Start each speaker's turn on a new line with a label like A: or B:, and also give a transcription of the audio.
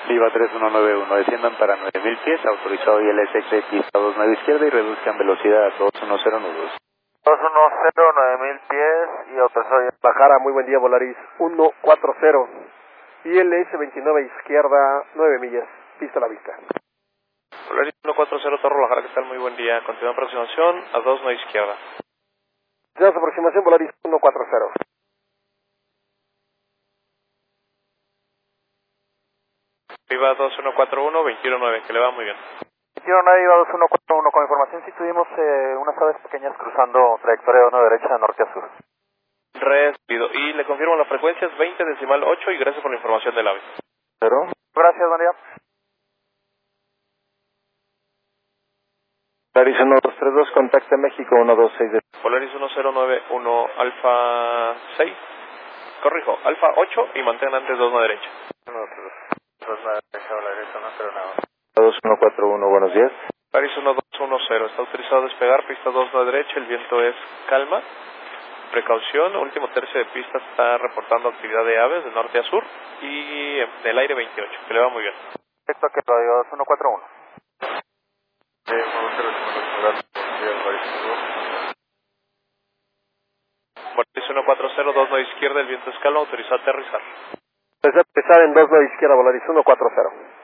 A: Viva 3191, desciendan para 9000 pies, autorizado ILS pista 29 izquierda y reduzcan velocidad a 210 nudos.
B: 210, 9000 pies y autorizado.
C: Bajara, muy buen día, Volaris 140. ILS 29 izquierda, 9 millas, pista a la vista.
D: Volaris 140, Torre Bajara, ¿qué tal? Muy buen día. Continúa aproximación a 29 izquierda.
C: Ya su aproximación, Volaris 140.
D: Viva 2141, 219, que le va muy bien.
B: 219, Viva 2141, con información si tuvimos unas aves pequeñas cruzando trayectoria 1 derecha de norte a sur.
D: Recibido. Y le confirmo la frecuencia es 20.8 y gracias por la información del ave.
B: ¿Pero? Gracias, buen día.
C: Volaris 1232, contacte México 126.
D: Volaris 1091 Alfa 6. Corrijo, Alfa 8 y mantengan antes 2 a derecha.
B: 2 derecha, Volaris 109.
C: 2141, buenos días.
D: Volaris 1210, está autorizado a despegar, pista 2 a derecha, el viento es calma. Precaución, último tercio de pista está reportando actividad de aves de norte a sur y del aire 28, que le va muy bien.
B: Perfecto, que radio 2141.
D: Volaris 140, 29 izquierda, el viento es calma, autorizado a aterrizar.
C: Empezar en 29 izquierda, Volaris 140.